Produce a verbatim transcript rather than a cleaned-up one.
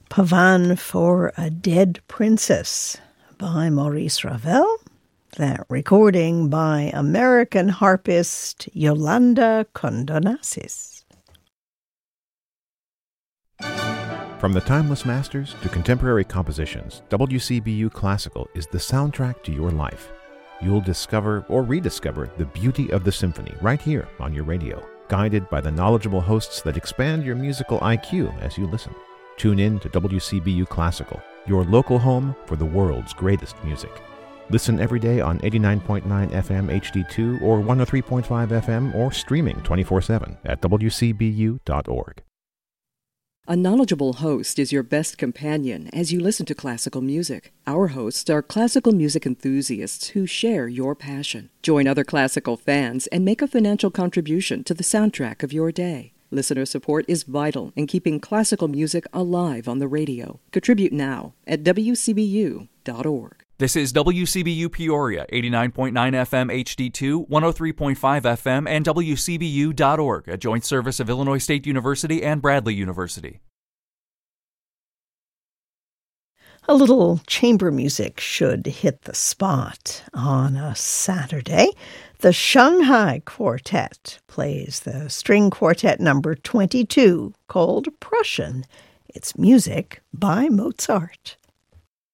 Pavane for a Dead Princess by Maurice Ravel. That recording by American harpist Yolanda Condonassis. From the timeless masters to contemporary compositions, W C B U Classical is the soundtrack to your life. You'll discover or rediscover the beauty of the symphony right here on your radio, guided by the knowledgeable hosts that expand your musical I Q as you listen. Tune in to W C B U Classical, your local home for the world's greatest music. Listen every day on eighty-nine point nine F M H D two or one oh three point five F M or streaming twenty-four seven at W C B U dot org. A knowledgeable host is your best companion as you listen to classical music. Our hosts are classical music enthusiasts who share your passion. Join other classical fans and make a financial contribution to the soundtrack of your day. Listener support is vital in keeping classical music alive on the radio. Contribute now at W C B U dot org. This is W C B U Peoria, eighty-nine point nine F M H D two, one oh three point five F M, and W C B U dot org, a joint service of Illinois State University and Bradley University. A little chamber music should hit the spot on a Saturday. The Shanghai Quartet plays the string quartet number twenty-two, called Prussian. It's music by Mozart.